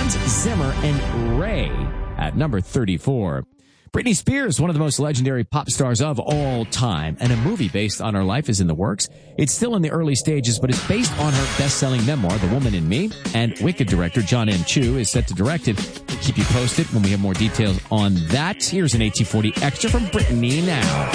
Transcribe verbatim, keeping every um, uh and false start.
Hans Zimmer and Ray at number thirty-four. Britney Spears, one of the most legendary pop stars of all time, and a movie based on her life is in the works. It's still in the early stages, but it's based on her best-selling memoir, The Woman in Me, and Wicked director John M. Chu is set to direct it. Keep you posted when we have more details on that. Here's an eighteen forty extra from Britney now.